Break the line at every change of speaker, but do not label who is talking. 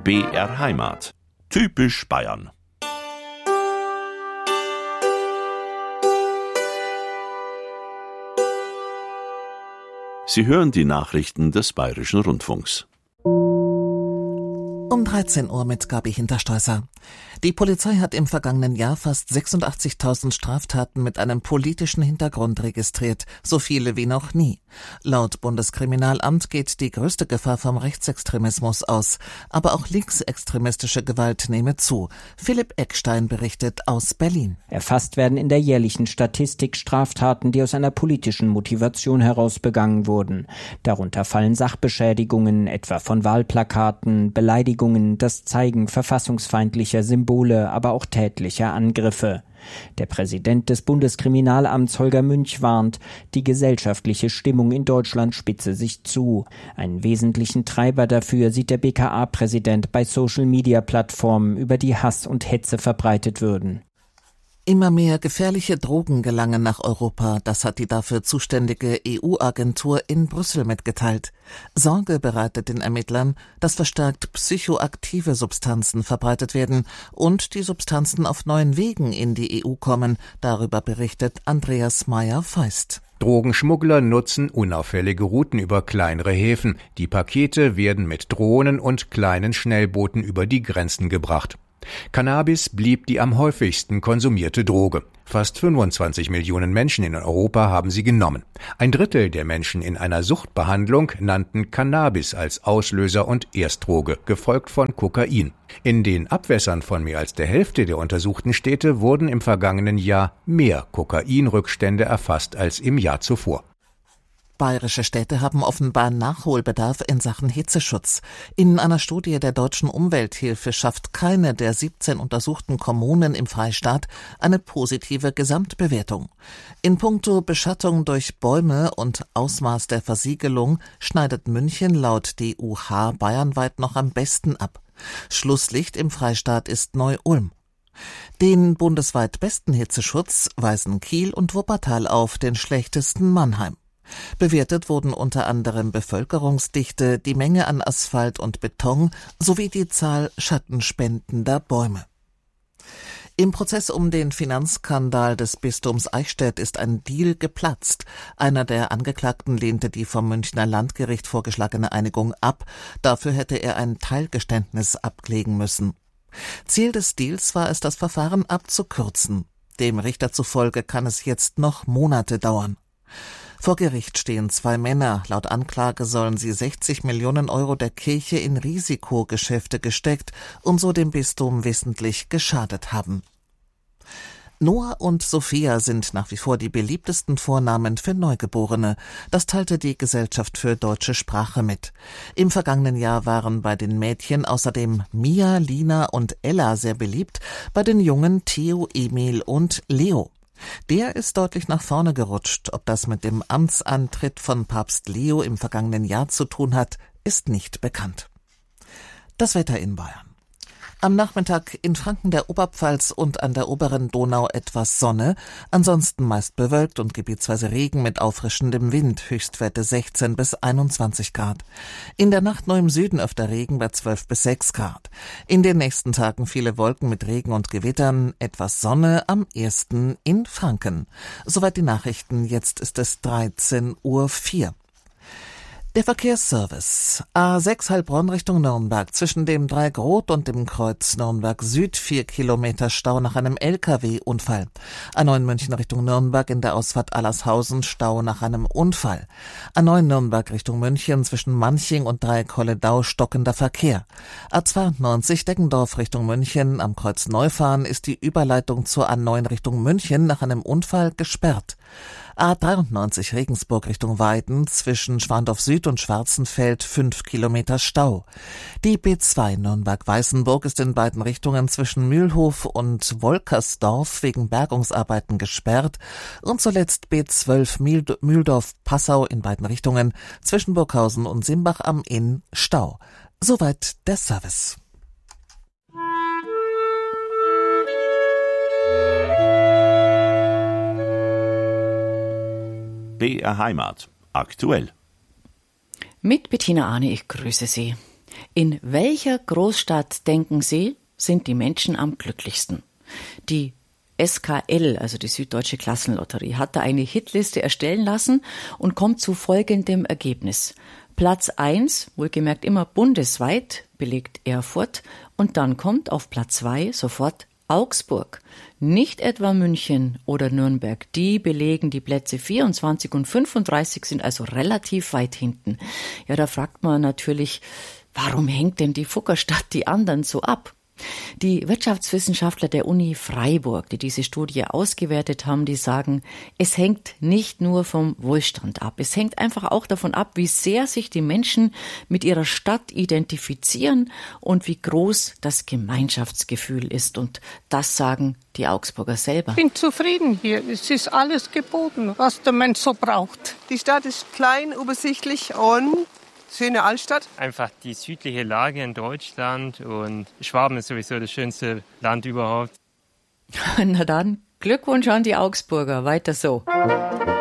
BR Heimat. Typisch Bayern. Sie hören die Nachrichten des Bayerischen Rundfunks.
Um 13 Uhr mit Gabi Hinterstoißer. Die Polizei hat im vergangenen Jahr fast 86.000 Straftaten mit einem politischen Hintergrund registriert, so viele wie noch nie. Laut Bundeskriminalamt geht die größte Gefahr vom Rechtsextremismus aus. Aber auch linksextremistische Gewalt nehme zu. Philipp Eckstein berichtet aus Berlin.
Erfasst werden in der jährlichen Statistik Straftaten, die aus einer politischen Motivation heraus begangen wurden. Darunter fallen Sachbeschädigungen, etwa von Wahlplakaten, Beleidigungen, das Zeigen verfassungsfeindlicher Symbole, aber auch tätlicher Angriffe. Der Präsident des Bundeskriminalamts Holger Münch warnt, die gesellschaftliche Stimmung in Deutschland spitze sich zu. Einen wesentlichen Treiber dafür sieht der BKA-Präsident bei Social-Media-Plattformen, über die Hass und Hetze verbreitet würden.
Immer mehr gefährliche Drogen gelangen nach Europa, das hat die dafür zuständige EU-Agentur in Brüssel mitgeteilt. Sorge bereitet den Ermittlern, dass verstärkt psychoaktive Substanzen verbreitet werden und die Substanzen auf neuen Wegen in die EU kommen. Darüber berichtet Andreas Meyer-Feist.
Drogenschmuggler nutzen unauffällige Routen über kleinere Häfen. Die Pakete werden mit Drohnen und kleinen Schnellbooten über die Grenzen gebracht. Cannabis blieb die am häufigsten konsumierte Droge. Fast 25 Millionen Menschen in Europa haben sie genommen. Ein Drittel der Menschen in einer Suchtbehandlung nannten Cannabis als Auslöser und Erstdroge, gefolgt von Kokain. In den Abwässern von mehr als der Hälfte der untersuchten Städte wurden im vergangenen Jahr mehr Kokainrückstände erfasst als im Jahr zuvor.
Bayerische Städte haben offenbar Nachholbedarf in Sachen Hitzeschutz. In einer Studie der Deutschen Umwelthilfe schafft keine der 17 untersuchten Kommunen im Freistaat eine positive Gesamtbewertung. In puncto Beschattung durch Bäume und Ausmaß der Versiegelung schneidet München laut DUH bayernweit noch am besten ab. Schlusslicht im Freistaat ist Neu-Ulm. Den bundesweit besten Hitzeschutz weisen Kiel und Wuppertal auf, den schlechtesten Mannheim. Bewertet wurden unter anderem Bevölkerungsdichte, die Menge an Asphalt und Beton sowie die Zahl schattenspendender Bäume. Im Prozess um den Finanzskandal des Bistums Eichstätt ist ein Deal geplatzt. Einer der Angeklagten lehnte die vom Münchner Landgericht vorgeschlagene Einigung ab. Dafür hätte er ein Teilgeständnis ablegen müssen. Ziel des Deals war es, das Verfahren abzukürzen. Dem Richter zufolge kann es jetzt noch Monate dauern. Vor Gericht stehen 2 Männer. Laut Anklage sollen sie 60 Millionen Euro der Kirche in Risikogeschäfte gesteckt und so dem Bistum wissentlich geschadet haben. Noah und Sophia sind nach wie vor die beliebtesten Vornamen für Neugeborene. Das teilte die Gesellschaft für deutsche Sprache mit. Im vergangenen Jahr waren bei den Mädchen außerdem Mia, Lina und Ella sehr beliebt, bei den Jungen Theo, Emil und Leo. Der ist deutlich nach vorne gerutscht. Ob das mit dem Amtsantritt von Papst Leo im vergangenen Jahr zu tun hat, ist nicht bekannt. Das Wetter in Bayern. Am Nachmittag in Franken, der Oberpfalz und an der oberen Donau etwas Sonne, ansonsten meist bewölkt und gebietsweise Regen mit auffrischendem Wind, Höchstwerte 16 bis 21 Grad. In der Nacht nur im Süden öfter Regen bei 12 bis 6 Grad. In den nächsten Tagen viele Wolken mit Regen und Gewittern, etwas Sonne, am ehesten in Franken. Soweit die Nachrichten, jetzt ist es 13:04 Uhr. Der Verkehrsservice. A6 Heilbronn Richtung Nürnberg. Zwischen dem Dreigroth und dem Kreuz Nürnberg Süd 4 Kilometer Stau nach einem LKW-Unfall. A9 München Richtung Nürnberg in der Ausfahrt Allershausen Stau nach einem Unfall. A9 Nürnberg Richtung München zwischen Manching und Dreieck-Holledau stockender Verkehr. A92 Deggendorf Richtung München am Kreuz Neufahren ist die Überleitung zur A9 Richtung München nach einem Unfall gesperrt. A93 Regensburg Richtung Weiden zwischen Schwandorf Süd und Schwarzenfeld 5 Kilometer Stau. Die B2 Nürnberg-Weißenburg ist in beiden Richtungen zwischen Mühlhof und Wolkersdorf wegen Bergungsarbeiten gesperrt und zuletzt B12 Mühldorf-Passau in beiden Richtungen zwischen Burghausen und Simbach am Inn Stau. Soweit der Service.
BR Heimat. Aktuell.
Mit Bettina Ahne, ich grüße Sie. In welcher Großstadt, denken Sie, sind die Menschen am glücklichsten? Die SKL, also die Süddeutsche Klassenlotterie, hat da eine Hitliste erstellen lassen und kommt zu folgendem Ergebnis. Platz 1, wohlgemerkt immer bundesweit, belegt Erfurt, und dann kommt auf Platz 2 sofort Augsburg. Nicht etwa München oder Nürnberg. Die belegen die Plätze 24 und 35, sind also relativ weit hinten. Ja, da fragt man natürlich, warum hängt denn die Fuggerstadt die anderen so ab? Die Wirtschaftswissenschaftler der Uni Freiburg, die diese Studie ausgewertet haben, die sagen, es hängt nicht nur vom Wohlstand ab. Es hängt einfach auch davon ab, wie sehr sich die Menschen mit ihrer Stadt identifizieren und wie groß das Gemeinschaftsgefühl ist. Und das sagen die Augsburger selber.
Ich bin zufrieden hier. Es ist alles geboten, was der Mensch so braucht.
Die Stadt ist klein, übersichtlich und schöne Altstadt.
Einfach die südliche Lage in Deutschland, und Schwaben ist sowieso das schönste Land überhaupt.
Na dann, Glückwunsch an die Augsburger, weiter so.